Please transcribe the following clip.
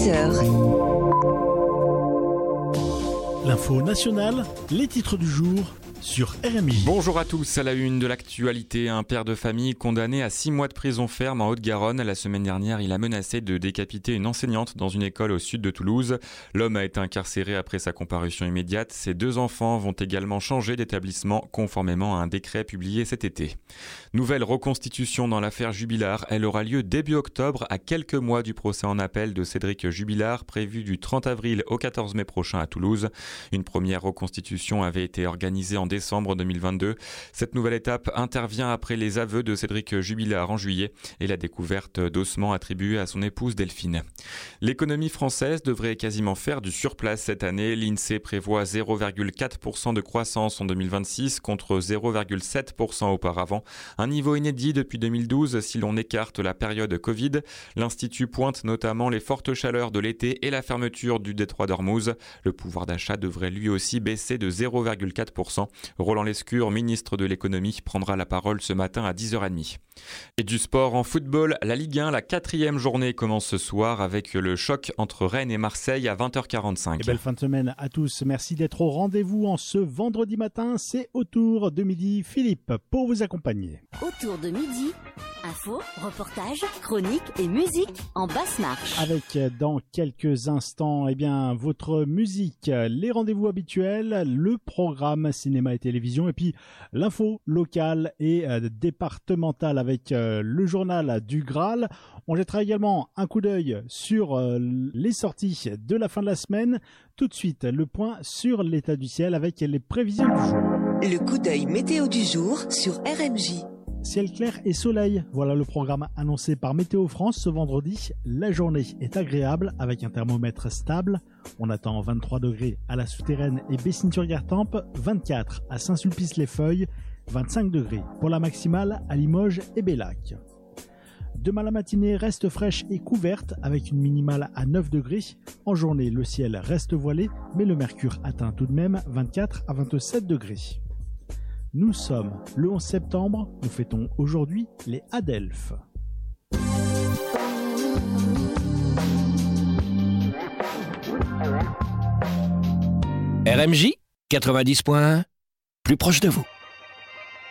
L'info nationale, les titres du jour sur RMI. Bonjour à tous, à la une de l'actualité, un père de famille condamné à 6 mois de prison ferme en Haute-Garonne. La semaine dernière, il a menacé de décapiter une enseignante dans une école au sud de Toulouse. L'homme a été incarcéré après sa comparution immédiate. Ses 2 enfants vont également changer d'établissement conformément à un décret publié cet été. Nouvelle reconstitution dans l'affaire Jubilard. Elle aura lieu début octobre, à quelques mois du procès en appel de Cédric Jubilard, prévu du 30 avril au 14 mai prochain à Toulouse. Une première reconstitution avait été organisée en décembre 2022. Cette nouvelle étape intervient après les aveux de Cédric Jubilard en juillet et la découverte d'ossements attribués à son épouse Delphine. L'économie française devrait quasiment faire du surplace cette année. L'INSEE prévoit 0,4% de croissance en 2026 contre 0,7% auparavant. Un niveau inédit depuis 2012 si l'on écarte la période Covid. L'Institut pointe notamment les fortes chaleurs de l'été et la fermeture du détroit d'Ormuz. Le pouvoir d'achat devrait lui aussi baisser de 0,4%. Roland Lescure, ministre de l'économie, prendra la parole ce matin à 10h30. Et du sport en football, la Ligue 1, la 4e journée commence ce soir avec le choc entre Rennes et Marseille à 20h45. Et belle fin de semaine à tous. Merci d'être au rendez-vous en ce vendredi matin. C'est autour de midi. Philippe pour vous accompagner. Autour de midi, info, reportage, chronique et musique en basse marche. Avec dans quelques instants, votre musique, les rendez-vous habituels, le programme cinéma et télévision et puis l'info locale et départementale avec le journal du Graal. On jettera également un coup d'œil sur les sorties de la fin de la semaine. Tout de suite, le point sur l'état du ciel avec les prévisions du jour. Le coup d'œil météo du jour sur RMJ. Ciel clair et soleil, voilà le programme annoncé par Météo France ce vendredi. La journée est agréable avec un thermomètre stable. On attend 23 degrés à la Souterraine et Bessines-sur-Gartempe, 24 à Saint-Sulpice-les-Feuilles, 25 degrés pour la maximale à Limoges et Bellac. Demain la matinée reste fraîche et couverte avec une minimale à 9 degrés. En journée, le ciel reste voilé, mais le mercure atteint tout de même 24 à 27 degrés. Nous sommes le 11 septembre, nous fêtons aujourd'hui les Adelphes. RMJ 90.1, plus proche de vous.